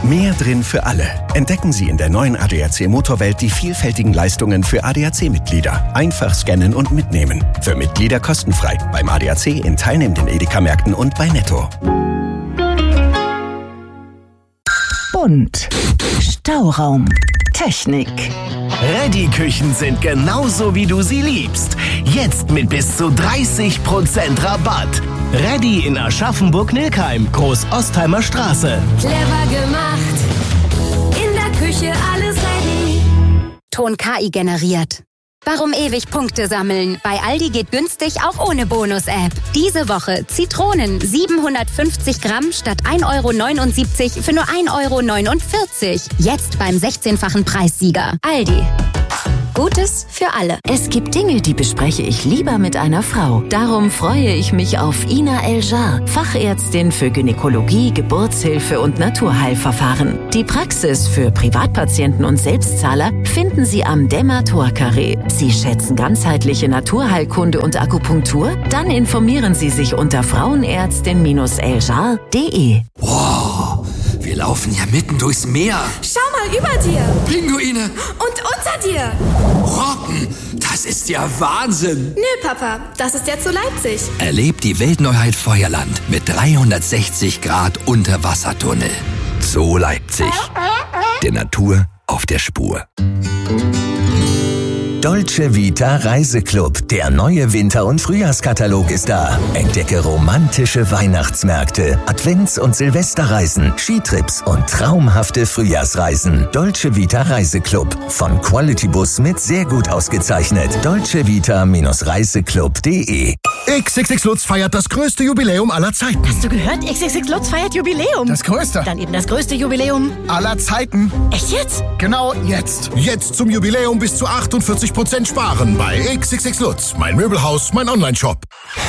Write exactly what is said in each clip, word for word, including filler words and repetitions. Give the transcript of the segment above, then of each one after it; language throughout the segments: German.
Mehr drin für alle. Entdecken Sie in der neuen A D A C Motorwelt die vielfältigen Leistungen für A D A C-Mitglieder. Einfach scannen und mitnehmen. Für Mitglieder kostenfrei. Beim A D A C in teilnehmenden Edeka-Märkten und bei Netto. Bunt. Stauraum. Technik. Reddy-Küchen sind genauso, wie du sie liebst. Jetzt mit bis zu dreißig Prozent Rabatt. Reddy in Aschaffenburg-Nilkheim, Groß-Ostheimer Straße. Clever gemacht. In der Küche alles ready. Ton K I generiert. Warum ewig Punkte sammeln? Bei Aldi geht günstig auch ohne Bonus-App. Diese Woche Zitronen siebenhundertfünfzig Gramm statt ein Euro neunundsiebzig für nur ein Euro neunundvierzig. Jetzt beim sechzehnfachen Preissieger. Aldi. Gutes für alle. Es gibt Dinge, die bespreche ich lieber mit einer Frau. Darum freue ich mich auf Ina El-Jar, Fachärztin für Gynäkologie, Geburtshilfe und Naturheilverfahren. Die Praxis für Privatpatienten und Selbstzahler finden Sie am Demator-Carré. Sie schätzen ganzheitliche Naturheilkunde und Akupunktur? Dann informieren Sie sich unter frauenärztin eljar punkt de. Wow, wir laufen ja mitten durchs Meer. Schau mal über dir. Pinguine. Und unter dir. Robben, das ist ja Wahnsinn. Nö, Papa, das ist ja zu Leipzig. Erlebt die Weltneuheit Feuerland mit dreihundertsechzig Grad Unterwassertunnel. Zoo Leipzig. Der Natur auf der Spur. Dolce Vita Reiseclub. Der neue Winter- und Frühjahrskatalog ist da. Entdecke romantische Weihnachtsmärkte, Advents- und Silvesterreisen, Skitrips und traumhafte Frühjahrsreisen. Dolce Vita Reiseclub. Von Quality Bus mit sehr gut ausgezeichnet. dolce vita Reiseclub punkt de. X X X Lutz feiert das größte Jubiläum aller Zeiten. Hast du gehört? X X X Lutz feiert Jubiläum. Das größte. Dann eben das größte Jubiläum aller Zeiten. Echt jetzt? Genau jetzt. Jetzt zum Jubiläum bis zu achtundvierzig Prozent sparen bei X X X Lutz. Mein Möbelhaus, mein Online-Shop.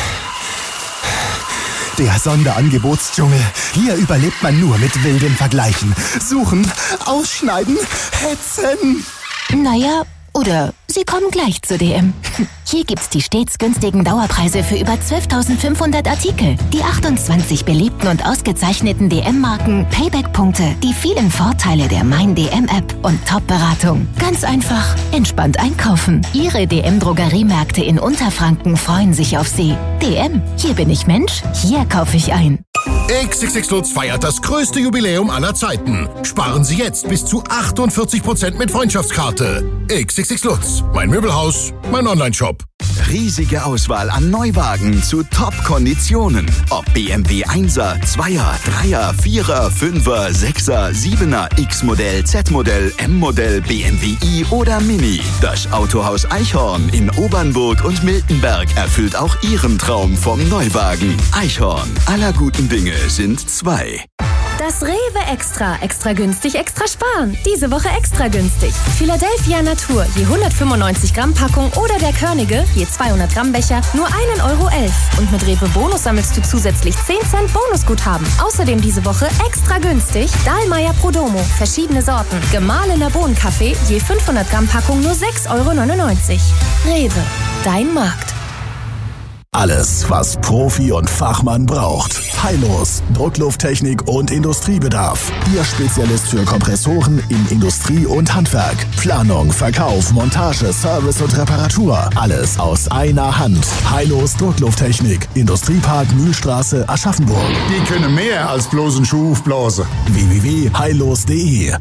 Der Sonderangebotsdschungel. Hier überlebt man nur mit wilden Vergleichen. Suchen, ausschneiden, hetzen. Naja, oder Sie kommen gleich zu D M. Hier gibt's die stets günstigen Dauerpreise für über zwölftausendfünfhundert Artikel, die achtundzwanzig beliebten und ausgezeichneten D M-Marken, Payback-Punkte, die vielen Vorteile der Mein D M-App und Top-Beratung. Ganz einfach, entspannt einkaufen. Ihre D M-Drogeriemärkte in Unterfranken freuen sich auf Sie. D M, hier bin ich Mensch, hier kaufe ich ein. X X X Lutz feiert das größte Jubiläum aller Zeiten. Sparen Sie jetzt bis zu achtundvierzig Prozent mit Freundschaftskarte. X X X Lutz, mein Möbelhaus, mein Online-Shop. Riesige Auswahl an Neuwagen zu Top-Konditionen. Ob B M W Einser, Zweier, Dreier, Vierer, Fünfer, Sechser, Siebener, X-Modell, Z-Modell, M-Modell, B M W i oder Mini. Das Autohaus Eichhorn in Obernburg und Miltenberg erfüllt auch Ihren Traum vom Neuwagen. Eichhorn, aller guten Dinge sind zwei. Das Rewe Extra. Extra günstig, extra sparen. Diese Woche extra günstig. Philadelphia Natur, je hundertfünfundneunzig Gramm Packung oder der Körnige, je zweihundert Gramm Becher, nur ein Euro elf. Und mit Rewe Bonus sammelst du zusätzlich zehn Cent Bonusguthaben. Außerdem diese Woche extra günstig Dahlmeier Prodomo, verschiedene Sorten. Gemahlener Bohnenkaffee, je fünfhundert Gramm Packung nur sechs Euro neunundneunzig. Rewe, dein Markt. Alles, was Profi und Fachmann braucht. Heilos, Drucklufttechnik und Industriebedarf. Ihr Spezialist für Kompressoren in Industrie und Handwerk. Planung, Verkauf, Montage, Service und Reparatur. Alles aus einer Hand. Heilos Drucklufttechnik. Industriepark Mühlstraße, Aschaffenburg. Die können mehr als bloß einen Schuh aufblasen. w w w punkt heilos punkt de.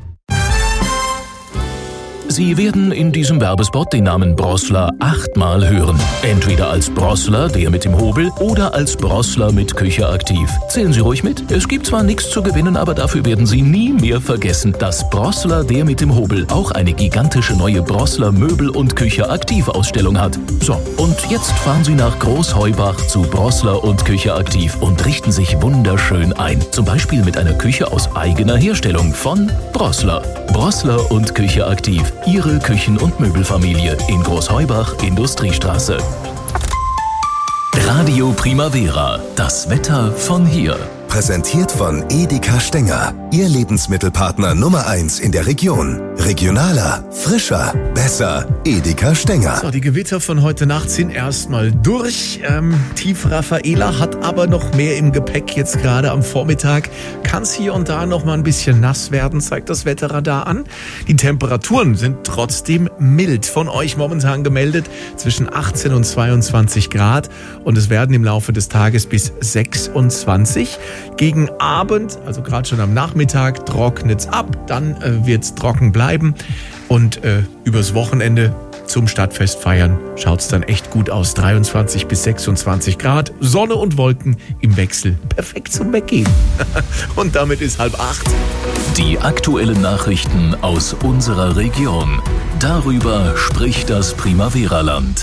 Sie werden in diesem Werbespot den Namen Brossler achtmal hören. Entweder als Brossler, der mit dem Hobel, oder als Brossler mit Küche aktiv. Zählen Sie ruhig mit. Es gibt zwar nichts zu gewinnen, aber dafür werden Sie nie mehr vergessen, dass Brossler, der mit dem Hobel, auch eine gigantische neue Brossler Möbel- und Küche aktiv Ausstellung hat. So, und jetzt fahren Sie nach Großheubach zu Brossler und Küche aktiv und richten sich wunderschön ein. Zum Beispiel mit einer Küche aus eigener Herstellung von Brossler. Brossler und Küche aktiv. Ihre Küchen- und Möbelfamilie in Großheubach, Industriestraße. Radio Primavera. Das Wetter von hier. Präsentiert von Edeka Stenger. Ihr Lebensmittelpartner Nummer eins in der Region. Regionaler, frischer, besser. Edeka Stenger. So, die Gewitter von heute Nacht sind erstmal durch. Ähm, Tief Raffaela hat aber noch mehr im Gepäck jetzt gerade am Vormittag. Kann es hier und da noch mal ein bisschen nass werden, zeigt das Wetterradar an. Die Temperaturen sind trotzdem mild. Von euch momentan gemeldet zwischen achtzehn und zweiundzwanzig Grad. Und es werden im Laufe des Tages bis sechsundzwanzig. Gegen Abend, also gerade schon am Nachmittag, trocknet es ab. Dann äh, wird es trocken bleiben. Und äh, übers Wochenende zum Stadtfest feiern schaut es dann echt gut aus. dreiundzwanzig bis sechsundzwanzig Grad, Sonne und Wolken im Wechsel. Perfekt zum Weggehen. Und damit ist halb acht. Die aktuellen Nachrichten aus unserer Region. Darüber spricht das Primavera-Land.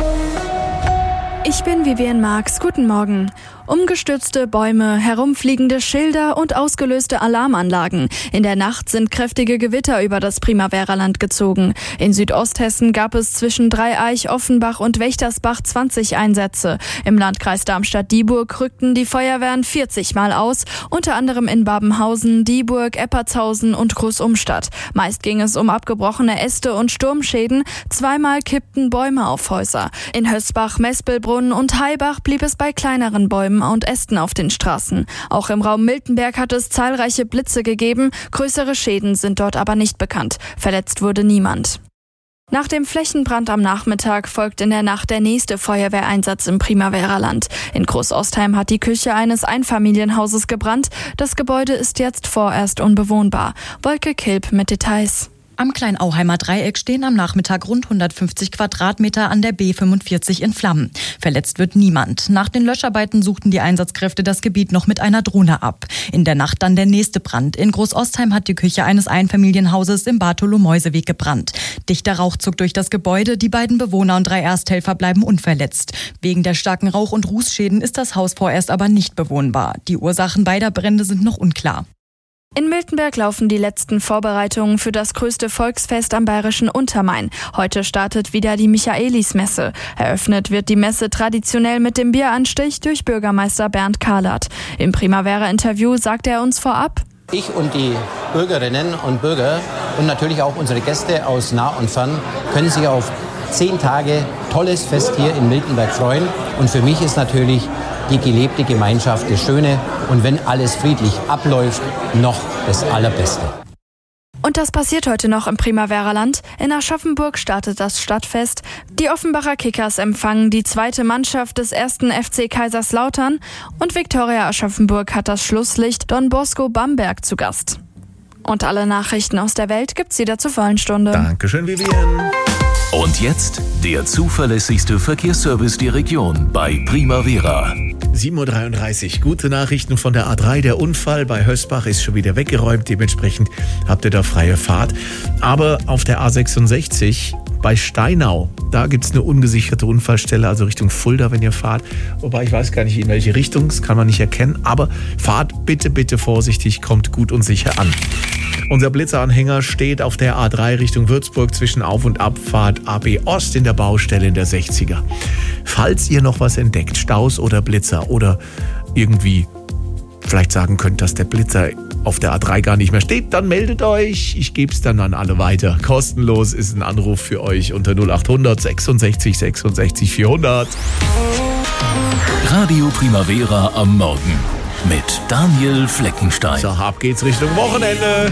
Ich bin Vivian Marx. Guten Morgen. Umgestürzte Bäume, herumfliegende Schilder und ausgelöste Alarmanlagen. In der Nacht sind kräftige Gewitter über das Primavera-Land gezogen. In Südosthessen gab es zwischen Dreieich, Offenbach und Wächtersbach zwanzig Einsätze. Im Landkreis Darmstadt-Dieburg rückten die Feuerwehren vierzig Mal aus, unter anderem in Babenhausen, Dieburg, Eppertshausen und Großumstadt. Meist ging es um abgebrochene Äste und Sturmschäden. Zweimal kippten Bäume auf Häuser. In Hösbach, Mespelbrunn und Haibach blieb es bei kleineren Bäumen und Ästen auf den Straßen. Auch im Raum Miltenberg hat es zahlreiche Blitze gegeben. Größere Schäden sind dort aber nicht bekannt. Verletzt wurde niemand. Nach dem Flächenbrand am Nachmittag folgt in der Nacht der nächste Feuerwehreinsatz im Primavera-Land. In Großostheim hat die Küche eines Einfamilienhauses gebrannt. Das Gebäude ist jetzt vorerst unbewohnbar. Wolke Kilp mit Details. Am Kleinauheimer Dreieck stehen am Nachmittag rund hundertfünfzig Quadratmeter an der B fünfundvierzig in Flammen. Verletzt wird niemand. Nach den Löscharbeiten suchten die Einsatzkräfte das Gebiet noch mit einer Drohne ab. In der Nacht dann der nächste Brand. In Großostheim hat die Küche eines Einfamilienhauses im Bartholomäuseweg gebrannt. Dichter Rauch zog durch das Gebäude. Die beiden Bewohner und drei Ersthelfer bleiben unverletzt. Wegen der starken Rauch- und Rußschäden ist das Haus vorerst aber nicht bewohnbar. Die Ursachen beider Brände sind noch unklar. In Miltenberg laufen die letzten Vorbereitungen für das größte Volksfest am bayerischen Untermain. Heute startet wieder die Michaelismesse. Eröffnet wird die Messe traditionell mit dem Bieranstich durch Bürgermeister Bernd Kahlert. Im Primavera-Interview sagt er uns vorab: Ich und die Bürgerinnen und Bürger und natürlich auch unsere Gäste aus nah und fern können sich auf zehn Tage tolles Fest hier in Miltenberg freuen. Und für mich ist natürlich die gelebte Gemeinschaft das Schöne und wenn alles friedlich abläuft, noch das Allerbeste. Und das passiert heute noch im Primavera-Land. In Aschaffenburg startet das Stadtfest. Die Offenbacher Kickers empfangen die zweite Mannschaft des ersten F C Kaiserslautern und Viktoria Aschaffenburg hat das Schlusslicht Don Bosco Bamberg zu Gast. Und alle Nachrichten aus der Welt gibt's wieder zur vollen Stunde. Dankeschön, Vivian. Und jetzt der zuverlässigste Verkehrsservice der Region bei Primavera. sieben Uhr dreiunddreißig. Gute Nachrichten von der A drei. Der Unfall bei Hösbach ist schon wieder weggeräumt. Dementsprechend habt ihr da freie Fahrt. Aber auf der A sechsundsechzig bei Steinau, da gibt es eine ungesicherte Unfallstelle, also Richtung Fulda, wenn ihr fahrt. Wobei ich weiß gar nicht, in welche Richtung, das kann man nicht erkennen. Aber fahrt bitte, bitte vorsichtig, kommt gut und sicher an. Unser Blitzeranhänger steht auf der A drei Richtung Würzburg zwischen Auf- und Abfahrt A B Ost in der Baustelle in der sechziger. Falls ihr noch was entdeckt, Staus oder Blitzer oder irgendwie vielleicht sagen könnt, dass der Blitzer auf der A drei gar nicht mehr steht, dann meldet euch. Ich gebe es dann an alle weiter. Kostenlos ist ein Anruf für euch unter null acht hundert sechsundsechzig sechsundsechzig vierhundert. Radio Primavera am Morgen mit Daniel Fleckenstein. So, ab geht's Richtung Wochenende.